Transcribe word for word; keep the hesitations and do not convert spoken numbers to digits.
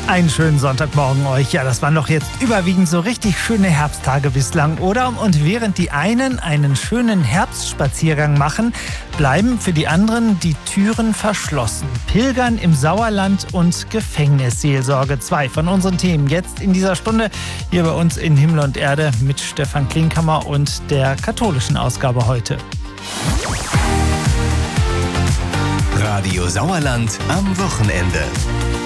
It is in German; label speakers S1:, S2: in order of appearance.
S1: Einen schönen Sonntagmorgen euch. Ja, das waren doch jetzt überwiegend so richtig schöne Herbsttage bislang, oder? Und während die einen einen schönen Herbstspaziergang machen, bleiben für die anderen die Türen verschlossen. Pilgern im Sauerland und Gefängnisseelsorge. Zwei von unseren Themen jetzt in dieser Stunde hier bei uns in Himmel und Erde mit Stefan Klinkhammer und der katholischen Ausgabe heute.
S2: Radio Sauerland am Wochenende.